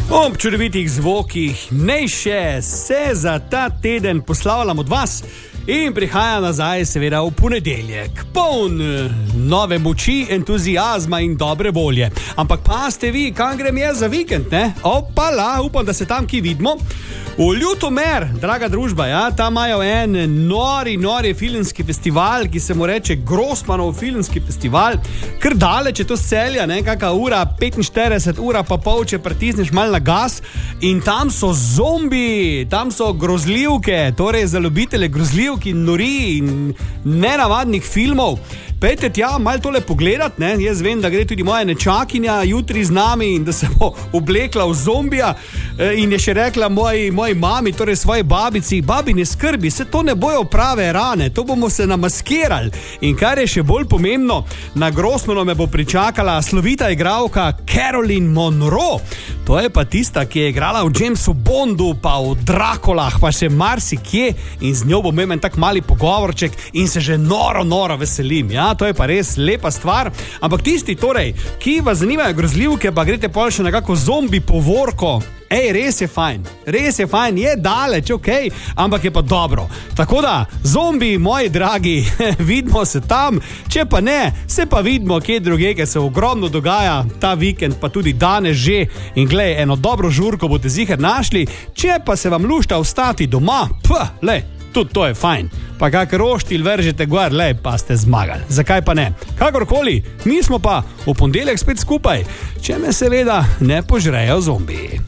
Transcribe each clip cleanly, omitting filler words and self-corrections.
Ob čudovitih zvokih naj še se za ta teden poslavljam od vas in prihaja nazaj seveda v ponedeljek. Poln nove moči, entuzijazma in dobre volje. Ampak pa ste vi, kam grem jaz za vikend, ne? Opala, upam, da se tam ki vidimo. V Ljutomer, draga družba, ja, tam imajo en nori filmski festival, ki se mu reče Grossmanov filmski festival. Kar daleč je to s Celja, ne, kaka ura, 45 ura pa pol, če pritisneš mal na gas. In tam so zombi, tam so grozljivke, torej za ljubitelje grozljivk in nori in nenavadnih filmov. Pejte tja, malo tole pogledat, ne? Jaz vem, da gre tudi moja nečakinja jutri z nami in da se bo oblekla v zombija in je še rekla moji mami, torej svoji babici, babi ne skrbi, se to ne bojo prave rane, to bomo se namaskirali. In kar je še bolj pomembno, na Grossmanu me bo pričakala slovita igralka Caroline Monroe. To je pa tista, ki je igrala v Jamesu Bondu, pa v Drakulah, pa še marsikje in z njo bom imel tak mali pogovorček in se že noro veselim, ja? To je pa res lepa stvar, ampak tisti torej, ki vas zanimajo grozljivke, pa greste pol še na kako zombi povorko. Res je fajn, je daleč, okej, ampak je pa dobro. Tako da, zombi, moji dragi, vidimo se tam, če pa ne, se pa vidimo kje druge, ker se ogromno dogaja ta vikend, pa tudi danes že. In glej, eno dobro žurko boste ziher našli, če pa se vam lušta ostati doma, tudi to je fajn. Pa kak roštilj vržete gor, pa ste zmagali. Zakaj pa ne? Kakorkoli, mi smo pa v ponedeljek spet skupaj, če me seveda ne požrejo zombiji.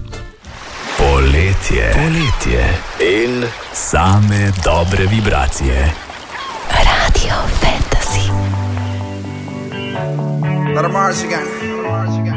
Poletje in same dobre vibracije. Radio Fantasy. Let 'em march again.